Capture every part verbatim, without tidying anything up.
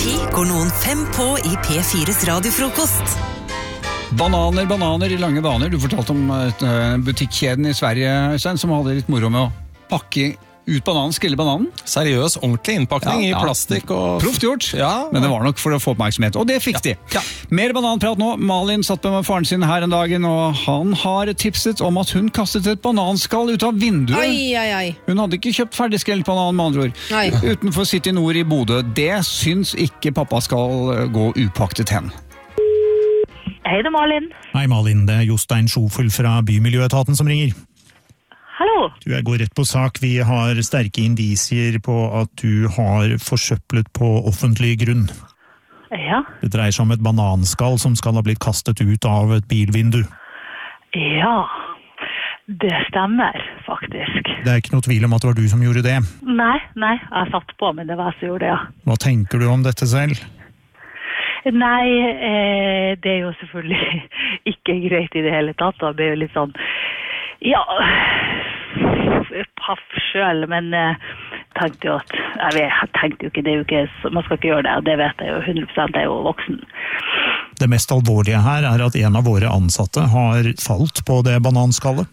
ti går noen fem på i P fires radiofrokost. Bananer, bananer i lange baner. Du fortalte om uh, butikkjeden i Sverige, Øystein, som hadde litt moro med å pakke ut bananen, skille bananen. Seriøs, ordentlig innpakning ja, ja. I plastikk og... Proft gjort, ja, men det var nok for å få oppmerksomhet, og det fikk de. Ja. Ja. Mer bananprat nå. Malin satt med faren sin her en dagen, og han har tipset om at hun kastet et bananskall ut av vinduet. Ai, ai, ai. Hun hadde ikke kjøpt ferdigskrelt banan, med andre ord. Nei. Utenfor City Nord i Bodø. Det syns ikke pappa skal gå upaktet hen. Hei, det er Malin. Hei Malin, det er Jostein Schofel fra Bymiljøetaten som ringer. Hallo. Du, jeg går rett på sak. Vi har sterke indisier på at du har forsøplet på offentlig grunn. Ja. Det dreier seg om et bananskall som skal ha blitt kastet ut av et bilvindu. Ja, det stemmer faktisk. Det er ikke noe tvil om at det var du som gjorde det. Nei, nei, jeg satt på, men det var jeg som gjorde det, ja. Hva tenker du om dette selv? Nei, eh, det er jo selvfølgelig ikke greit i det hele tatt, og det er jo litt sånn, ja, paff selv, men eh, tenkte jo at, jeg, vet, jeg tenkte jo ikke, det er jo ikke, man skal ikke gjøre det, og det vet jeg jo, hundre prosent er jo voksen. Det mest alvorlige her er at en av våre ansatte har falt på det bananskallet.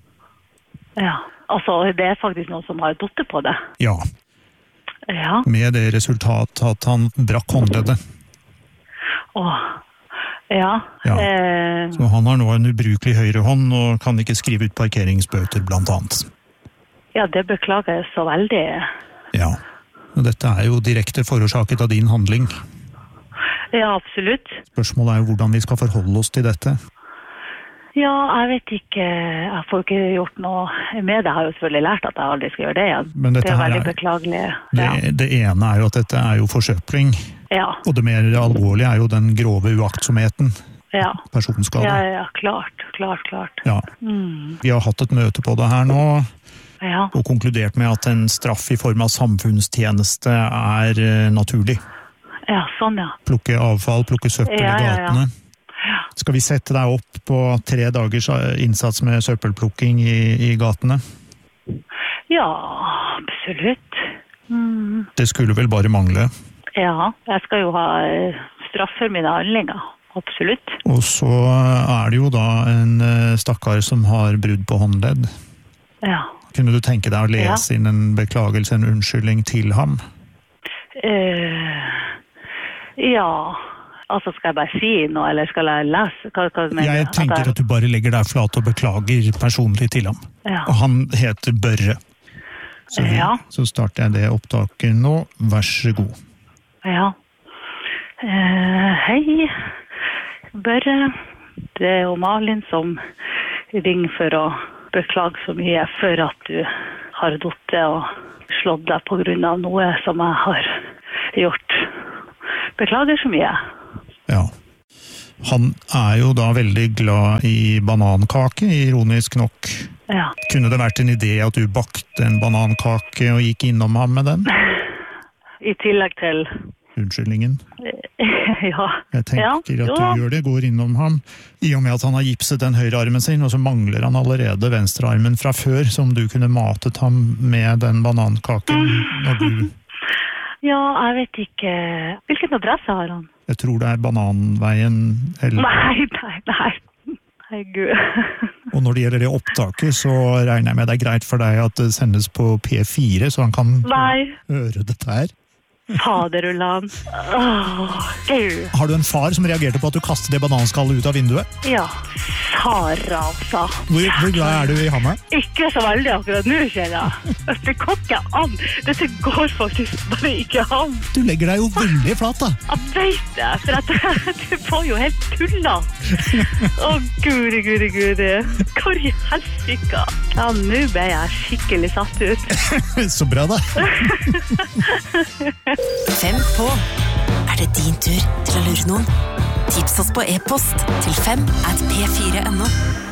Ja, altså det er faktisk noen som har dottet på det. Ja. Ja. Med det resultat at han brakk håndleddet. Åh, ja. Ja. Eh, Så han har nå en ubrukelig høyre hånd og kan ikke skrive ut parkeringsbøter blant annet. ja, det beklager jeg så veldig. Ja, og dette er jo direkte forårsaket av din handling. Ja, absolutt. Spørsmålet er jo hvordan vi skal forholde oss til dette. Ja, jeg vet ikke, jeg får ikke gjort noe med det. Jeg har jo selvfølgelig lært at jeg aldri skal gjøre det igjen. Men dette det er her veldig er- beklagelig. Det, Ja. det ene er jo at dette er jo forsøpling, Ja, og det mer alvorlige er jo den grove uaktsomheten, ja. personskade. Ja, ja, klart, klart, klart. Ja. Mm. Vi har hatt et møte på det her nå, Ja, og konkludert med at en straff i form av samfunnstjeneste er eh, naturlig. ja, sånn ja. Plukke avfall, plukke søppel Ja, i ja, ja. gatene. Skal vi sette deg opp på tre dagers innsats med søppelplukking i, i gatene? Ja, absolutt. Mm. Det skulle vel bare mangle. Ja, jeg skal jo ha eh, straff for mine handlinger. Absolutt. Og så er det jo da en eh, stakkar som har brudd på håndledd. Ja. Kunne du tenke deg å lese inn en beklagelse, en unnskyldning til ham? Eh, ja, altså skal jeg bare si noe, eller skal jeg lese? Hva, hva mener Jeg du? tenker at du bare legger deg flat og beklager personlig til ham. Ja. Og han heter Børre. Så, vi, Ja. så starter jeg det opptaket nå. Vær så god. Ja. Eh, hei, Børre. Det er jo Malin som ringer for å beklage så mye for at du har dottet og slått deg på grunn av noe som jeg har gjort. Beklager så mye. Ja. Han er jo da veldig glad i banankake, ironisk nok. Ja. Kunne det vært en idé at du bakte en banankake og gikk innom ham med den? I tillegg til... Unnskyldningen. ja. Jeg tenker ja. at Jo. du gjør det, går innom ham, i og med at han har gipset den høyre armen sin, og så mangler han allerede venstre armen fra før, som du kunne matet ham med den banankaken når du... Ja, jeg vet ikke... Hvilken adresse har han? Jeg tror det er Bananveien, eller... Nei, nei, nei. Nei, Gud. Og når det gjelder det opptaket, så regner jeg med det er greit for deg at det sendes på P fire, så han kan Nei. høre dette her. Faderullan. Åh, Gud. Har du en far som reagerte på at du kastet det bananskallet ut av vinduet? Ja, Sara, altså. Hvor, hvor glad er du i ham? Ikke så veldig akkurat nå, kjenner jeg. Det går ikke an. Dette går faktisk bare ikke an. Du legger deg jo veldig flat, da. Jeg vet det, for at det var jo helt tullet. Å, guri, guri, guri. Hvor i helsike? Ja, nå ble jeg skikkelig satt ut. Så bra, da. Fem på. Er det din tur til å lure noen? Tips oss på e-post til fem at p fire punktum no.